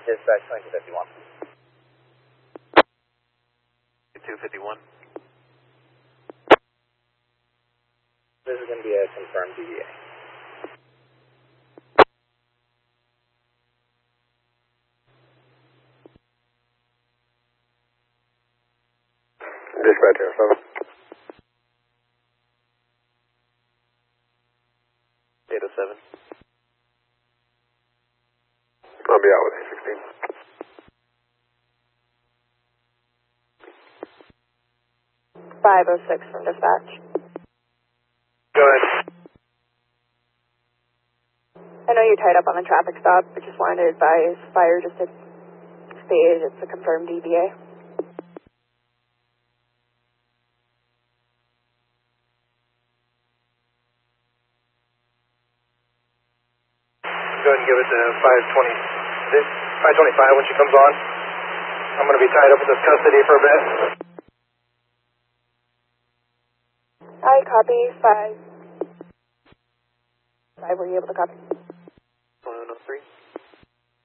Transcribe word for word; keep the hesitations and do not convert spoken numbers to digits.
Dispatch twenty-two fifty-one. two fifty-one. This is going to be a confirmed D V A. Dispatch here, seven. eight oh seven. I'll be out with A sixteen. five oh six from dispatch. Go ahead. I know you're tied up on the traffic stop, but just wanted to advise fire just to state it's a confirmed D V A. Go ahead and give it to five twenty, five twenty-five when she comes on. I'm going to be tied up with this custody for a bit. I copy five. Five, were you able to copy?